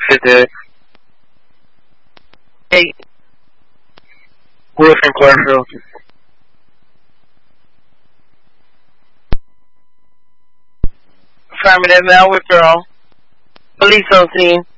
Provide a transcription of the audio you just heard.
Fifth. 8. Wood from Clarksville. Affirmative, male withdrawal. Police on scene.